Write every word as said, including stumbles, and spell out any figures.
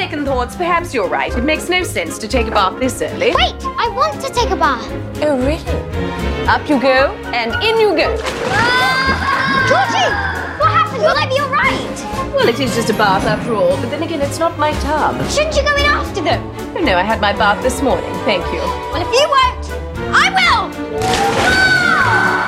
second thoughts, perhaps you're right. It makes no sense to take a bath this early. Wait, I want to take a bath. Oh, really? Up you go, and in you go. Ah! Georgie, what happened? Will I be all right? Well, it is just a bath after all, but then again, it's not my tub. Shouldn't you go in after them? Oh, no, I had my bath this morning. Thank you. Well, if you won't, I will! Ah!